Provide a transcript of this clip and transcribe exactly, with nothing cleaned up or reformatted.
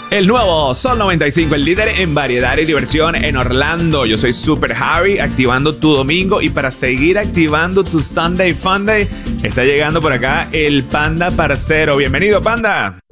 El nuevo Sol noventa y cinco, el líder en variedad y diversión en Orlando. Yo soy Super Harry, activando tu domingo. Y para seguir activando tu Sunday Funday, está llegando por acá el Panda Parcero. Bienvenido, Panda.